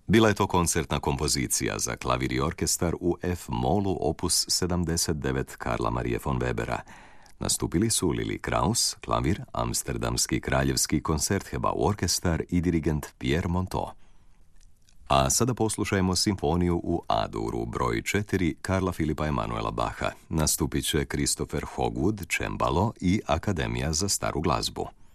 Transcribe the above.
Bila je to koncertna kompozicija za klavir i orkestar u F-molu opus 79 Karla Marije von Webera. Nastupili su Lili Kraus, klavir, Amsterdamski kraljevski koncerthebau orkestar i dirigent Pierre Monteux. A sada poslušajmo simfoniju u A-duru broj 4 Karla Filipa Emanuela Bacha. Nastupit će Christopher Hogwood, čembalo i Akademija za staru glazbu.